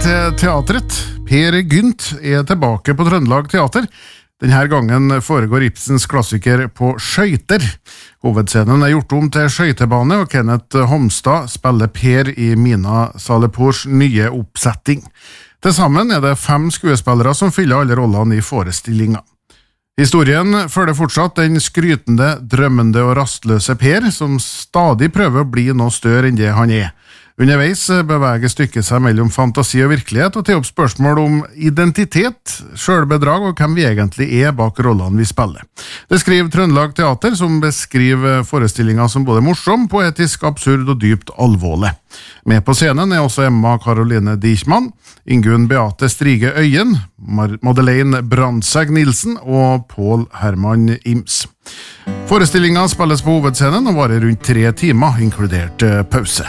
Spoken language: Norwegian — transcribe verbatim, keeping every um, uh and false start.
til teatret. Per Gynt er tilbake på Trøndelag Teater. Denne gangen foregår Ibsens klassiker på skøyter. Hovedscenen er gjort om til skøytebane, og Kenneth Homstad spiller Per i Mina Salepours nye oppsetting. Til sammen er det fem skuespillere som fyller alle rollene i forestillinga. Historien følger fortsatt den skrytende, drømmende og rastløse Per, som stadig prøver å bli noe større enn det han er. Underveis beveger stykket seg mellom fantasi og virkelighet, og til opp spørsmål om identitet, selvbedrag og hvem vi egentlig er bak rollene vi spiller. Det skriver Trøndelag Teater, som beskriver forestillingen som både morsom, poetisk, absurd og dypt alvorlig. Med på scenen er også Emma Caroline Dichmann, Ingunn Beate Strige Øyen, Madeleine Brandsegg Nilsen og Pål Hermann Ims. Forestillingen spilles på hovedscenen og varer rundt tre timer, inkludert pause.